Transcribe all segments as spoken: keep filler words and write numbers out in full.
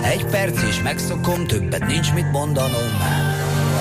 Egy perc és megszokom, többet nincs mit mondanom már.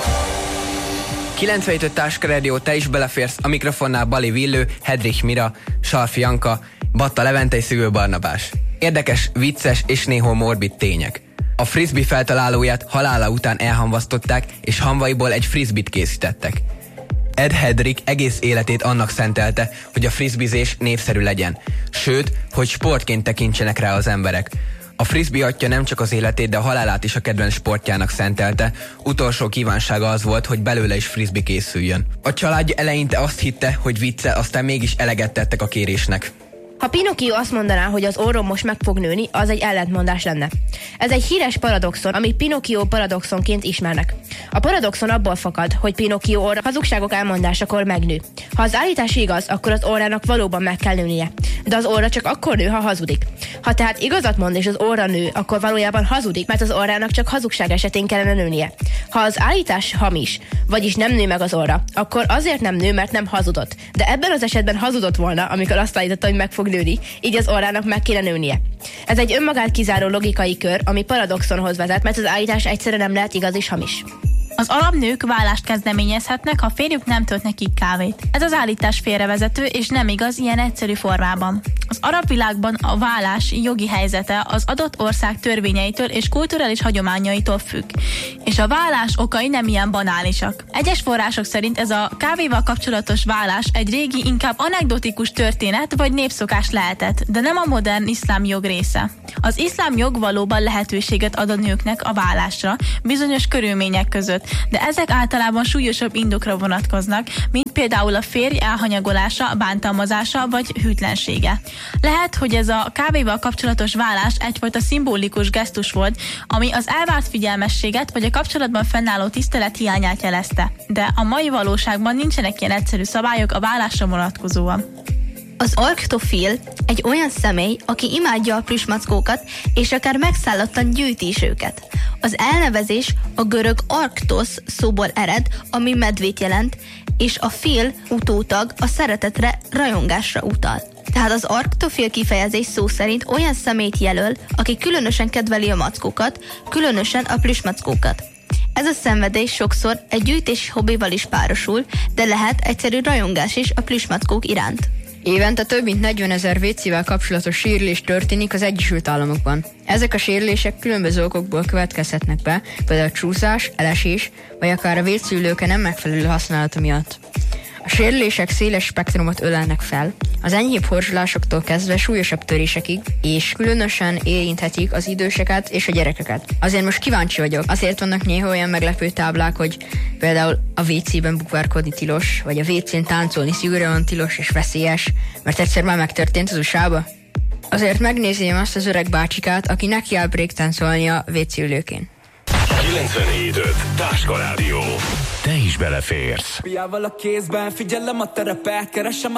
kilencvenöt Táska Rádió, te is beleférsz, a mikrofonnál Bali Villő, Hedrich Mira, Salfi Janka, Batta Levente és Szügő Barnabás. Érdekes, vicces és néhol morbid tények. A frisbee feltalálóját halála után elhamvasztották, és hamvaiból egy frisbit készítettek. Ed Hedrick egész életét annak szentelte, hogy a frisbizés népszerű legyen, sőt, hogy sportként tekintsenek rá az emberek. A frisbee atya nem csak az életét, de a halálát is a kedvenc sportjának szentelte, utolsó kívánsága az volt, hogy belőle is frisbee készüljön. A családja eleinte azt hitte, hogy vicce, aztán mégis eleget tettek a kérésnek. Ha Pinocchio azt mondaná, hogy az orrom most meg fog nőni, az egy ellentmondás lenne. Ez egy híres paradoxon, amit Pinocchio paradoxonként ismernek. A paradoxon abból fakad, hogy Pinocchio orra hazugságok elmondásakor megnő. Ha az állítás igaz, akkor az orrának valóban meg kell nőnie. De az orra csak akkor nő, ha hazudik. Ha tehát igazat mond és az orra nő, akkor valójában hazudik, mert az orrának csak hazugság esetén kellene nőnie. Ha az állítás hamis, vagyis nem nő meg az orra, akkor azért nem nő, mert nem hazudott. De ebben az esetben hazudott volna, amikor azt állította, hogy meg fog nőni, így az orrának meg kéne nőnie. Ez egy önmagát kizáró logikai kör, ami paradoxonhoz vezet, mert az állítás egyszerűen nem lehet igaz és hamis. Az arab nők vállást kezdeményezhetnek, ha férjük nem tölt nekik kávét. Ez az állítás félrevezető és nem igaz ilyen egyszerű formában. Az arab világban a vállás jogi helyzete az adott ország törvényeitől és kulturális hagyományaitól függ, és a vállás okai nem ilyen banálisak. Egyes források szerint ez a kávéval kapcsolatos vállás egy régi, inkább anekdotikus történet vagy népszokás lehetett, de nem a modern iszlám jog része. Az iszlám jog valóban lehetőséget ad a nőknek a vállásra bizonyos körülmények között, de ezek általában súlyosabb indokra vonatkoznak, mint például a férj elhanyagolása, bántalmazása vagy hűtlensége. Lehet, hogy ez a kávéval kapcsolatos vállás egyfajta szimbolikus gesztus volt, ami az elvárt figyelmességet vagy a kapcsolatban fennálló tisztelet hiányát jelezte, de a mai valóságban nincsenek ilyen egyszerű szabályok a vállásra vonatkozóan. Az arktofil egy olyan személy, aki imádja a plüsmackókat, és akár megszállottan gyűjti is őket. Az elnevezés a görög arktosz szóból ered, ami medvét jelent, és a fil utótag a szeretetre, rajongásra utal. Tehát az arktofil kifejezés szó szerint olyan személyt jelöl, aki különösen kedveli a mackókat, különösen a plüsmackókat. Ez a szenvedély sokszor egy gyűjtési hobbival is párosul, de lehet egyszerű rajongás is a plüsmackók iránt. Évente több mint negyvenezer vécével kapcsolatos sérülés történik az Egyesült Államokban. Ezek a sérülések különböző okokból következhetnek be, például csúszás, elesés, vagy akár a vécszülőke nem megfelelő használata miatt. A sérülések széles spektrumot ölelnek fel, az enyhébb horzsolásoktól kezdve súlyosabb törésekig, és különösen érinthetik az időseket és a gyerekeket. Azért most kíváncsi vagyok, azért vannak néha olyan meglepő táblák, hogy például a vécében bukvárkodni tilos, vagy a vécén táncolni szigorúan tilos és veszélyes, mert egyszer már megtörtént az u es á-ba. Azért megnézném azt az öreg bácsikát, aki nekiáll breaktáncolni a vécélőkén. kilencvenhét öt Táska Rádió. Te is beleférsz. Piával a kézben, figyelem a terepet, keresem a